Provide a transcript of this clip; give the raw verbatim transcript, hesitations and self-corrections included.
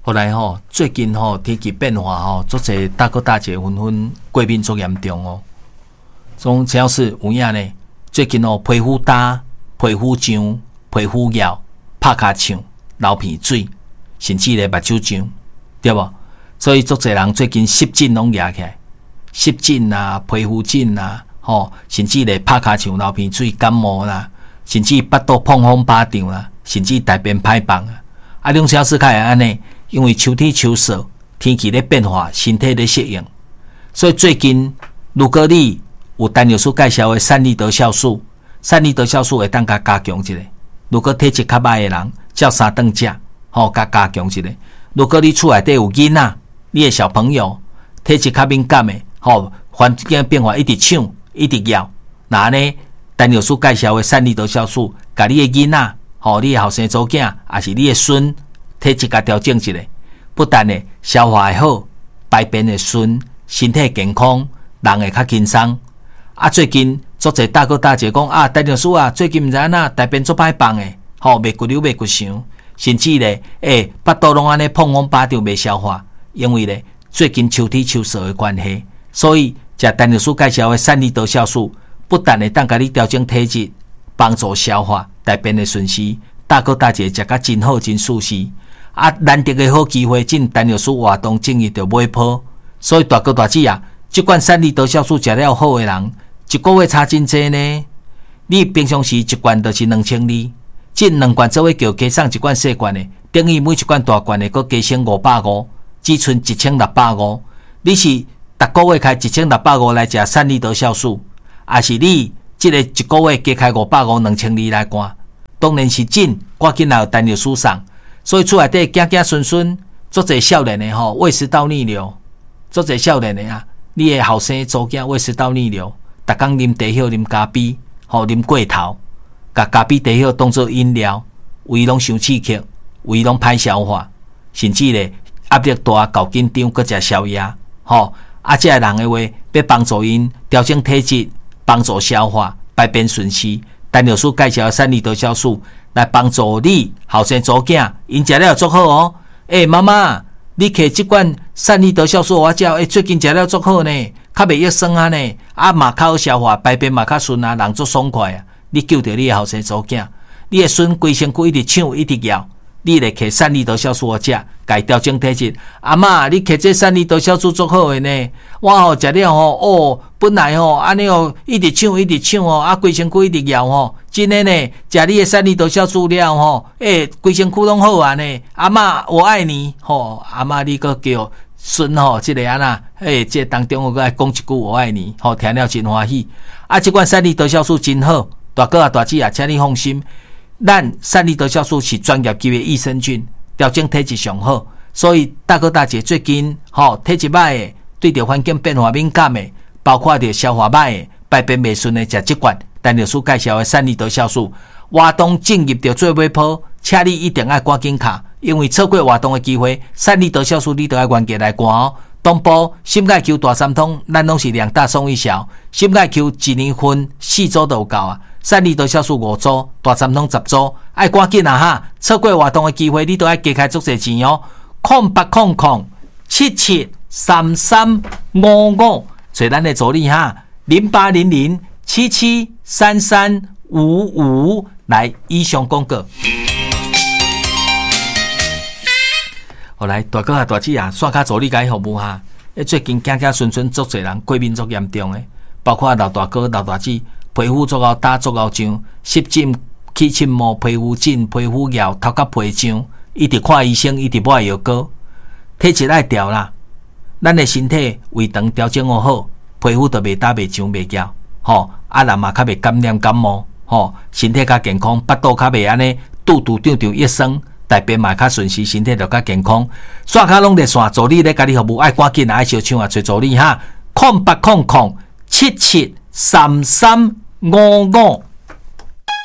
后来吼、哦，最近吼、哦、天气变化吼、哦，足侪大哥大姐纷纷过敏足严重哦。种只要是有影呢，最近哦皮肤干、皮肤痒、皮肤痒、拍卡呛、流鼻水，甚至咧目睭痒，对无？所以足侪人最近湿疹拢压起来，湿疹啊、皮肤疹啊，吼、哦，甚至咧拍卡呛、流鼻水、感冒啦，甚至腹肚碰风巴掌啦，甚至大便歹放啊。啊，两小时开会安尼。因为秋天秋色，天气咧变化，身体咧适应，所以最近如果你有陈药师介绍的善利德酵素，善利德酵素会当甲加强一下。如果体质较歹的人，照三顿食，吼、哦，甲加强一下。如果你厝内底有囡仔，你的小朋友体质较敏感的，吼、哦，环境变化一直抢，一直咬，那呢，陈药师介绍的善利德酵素，甲你的囡仔，吼、哦，你的后生祖囝，还是你的孙。体质甲调整一下，不但呢消化会好，排便会顺，身体健康，人会较轻松。啊，最近足侪大哥大姐讲啊，陈老师啊，最近毋知安那大便足歹放诶，吼、哦，袂骨溜袂骨伤，甚至咧，诶、欸，腹肚拢安尼碰风巴掌袂消化，因为咧最近秋天秋色的关系，所以食陈老师介绍的善利德酵素，不但会当甲你调整体质，帮助消化，大便的顺序，大哥大姐食甲真好真舒适。啊，难得的好机会，进陈药师活动正义就买破，所以大哥大姐啊，即款善利德酵素食了好的人，一个月差真济呢。你平常时一罐就是两千二，进两罐做伙叫加送一罐小罐的，等于每一罐大罐的，佮加升五百五，只剩一千六百五。你是逐个月开一千六百五来食善利德酵素，还是你即个一个月加开五百五两千二来干？当然是进，赶紧来有陈药师送。所以厝内底囝囝孙孙，足侪少年的吼，胃食道逆流，足侪少年的啊，你的后生祖囝胃食道逆流，逐工啉茶叶、啉咖啡，吼啉过头，甲咖啡、茶叶当做饮料，胃拢伤刺激，胃拢歹消化，甚至咧压力大、搞紧张，搁食宵夜，吼啊，这人的话，要帮助因调整体质，帮助消化，排便顺序。陈药师介绍的善利德酵素。来帮助你后生祖囝，因食了足好哦。诶、欸，妈妈，你摕即罐善利德酵素我食，诶、欸，最近食了足好呢，较袂抑酸啊呢，啊嘛较好消化，排便嘛较顺啊，人足爽快啊。你救着你的后生祖囝，你的孙规身躯一直抢一直咬，你来摕善利德酵素我食，家调整体质。阿嬷，你摕这善利德酵素足好诶呢，我吼食了吼，哦，本来吼安尼哦，一直抢一直抢哦，啊规身躯一直咬吼。真的呢，食你的善利德酵素了吼，诶、欸，规身躯拢好啊呢。阿嬷，我爱你吼，阿嬷你个叫孙吼，即、這個安那，诶、欸，即、這個、当中我个爱讲一句我爱你，吼，听了真欢喜。啊，即款善利德酵素真好，大哥啊大姐啊，请你放心，咱善利德酵素是专业级的益生菌，调整体质上好，所以大哥大姐最近吼体质歹的，对着环境变化敏感的，包括着消化歹的、排便袂顺的，食即罐。陈药师介绍的善利德酵素，活动进入着做尾波，请你一定要赶紧卡，因为错过活动的机会，善利德酵素你都要原价来赶哦。东部心钙球大三通，咱拢是两大送一小，心钙球一年分四组都有够啊，善利德酵素五组，大三通十组，爱赶紧啊哈！错过活动的机会，你都要加开足侪钱哦。空八空空七七三三五五，找咱的助理哈，零八零零。七七三三五五来以上广告。后来大哥啊大姐啊，刷卡助理甲伊服务哈。诶，最近囝囝孙孙足侪人过敏足严重诶，包括老大哥老大姐，皮肤足够打足够痒，湿疹、起荨膜、皮肤疹、皮肤痒、头壳皮痒，一直看医生，一直买药膏，体质爱调啦。咱诶身体胃肠调整好，皮肤就袂打袂痒袂痒。吼、哦，啊人嘛较袂感染感冒，吼、哦，身体较健康，腹肚较袂安尼肚肚胀胀一酸，大便嘛较顺时，身体就较健康。刷卡拢在线，助理咧甲你服务，爱赶紧啊，爱小抢啊，找助理哈，空八空空七七三三五五。